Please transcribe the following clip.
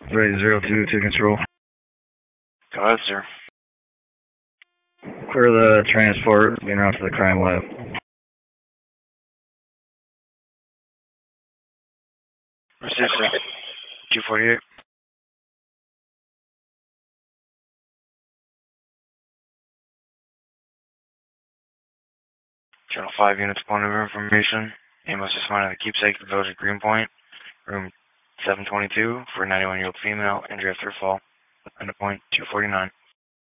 Ready 02 to control. Go ahead, sir. Clear the transport, being out to the crime lab. Receive, sir. 248. Channel 5 units, point of information. Amos is found at the Keepsake Village at Greenpoint, room 722 for a 91-year-old female, injury after fall. End of point 249.